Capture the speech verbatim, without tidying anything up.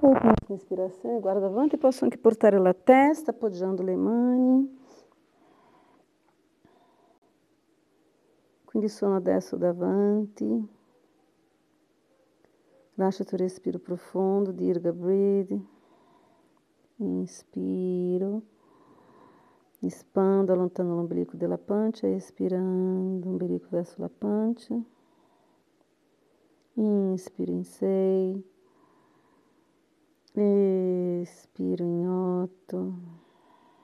Última respirazione, guarda avanti, posso anche portare la testa appoggiando le mani. Quindi sono adesso davanti. Lascia il tuo respiro profondo, dirga breathe. Inspiro. Espando, allontano l'ombelico della pancia, espirando, ombelico verso la pancia. Inspiro em sei. Expiro em oito.